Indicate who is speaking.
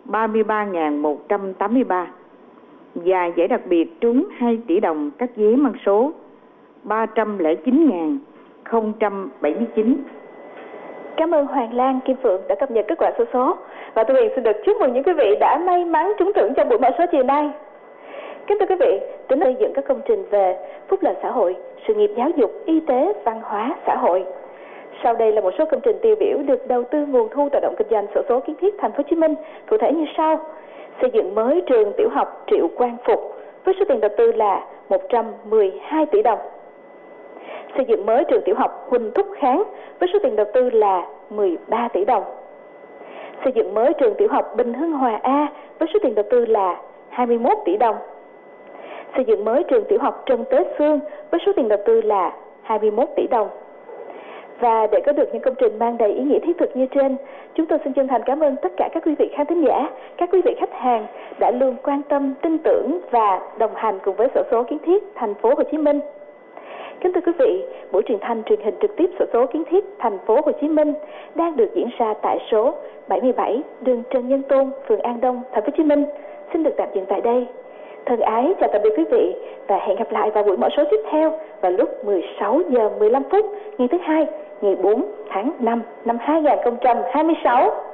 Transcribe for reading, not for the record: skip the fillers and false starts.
Speaker 1: 33.183 và giải đặc biệt trúng 2 tỷ đồng các vé mang số 309.079.
Speaker 2: Cảm ơn Hoàng Lan, Kim Phượng đã cập nhật kết quả xổ số. Và tôi Huyền xin được chúc mừng những quý vị đã may mắn trúng thưởng trong buổi mở số chiều nay. Kính thưa quý vị, tỉnh xây dựng các công trình về phúc lợi xã hội, sự nghiệp giáo dục, y tế, văn hóa, xã hội. Sau đây là một số công trình tiêu biểu được đầu tư nguồn thu tạo động kinh doanh xổ số kiến thiết Thành phố Hồ Chí Minh, cụ thể như sau: xây dựng mới trường tiểu học Triệu Quang Phục với số tiền đầu tư là 112 tỷ đồng. Xây dựng mới trường tiểu học Huỳnh Thúc Kháng với số tiền đầu tư là 13 tỷ đồng. Xây dựng mới trường tiểu học Bình Hưng Hòa A với số tiền đầu tư là 21 tỷ đồng. Xây dựng mới trường tiểu học Trần Tế Xương với số tiền đầu tư là 21 tỷ đồng. Và để có được những công trình mang đầy ý nghĩa thiết thực như trên, chúng tôi xin chân thành cảm ơn tất cả các quý vị khán thính giả, các quý vị khách hàng đã luôn quan tâm, tin tưởng và đồng hành cùng với xổ số kiến thiết Thành phố Hồ Chí Minh. Kính thưa quý vị, buổi truyền thanh truyền hình trực tiếp xổ số kiến thiết Thành phố Hồ Chí Minh đang được diễn ra tại số 77 đường Trần Nhân Tông, phường An Đông, Thành phố Hồ Chí Minh. Xin được tạm dừng tại đây. Thân ái chào tạm biệt quý vị và hẹn gặp lại vào buổi mở số tiếp theo vào lúc 16 giờ 15 phút ngày thứ Hai, ngày 4 tháng 5 năm 2026.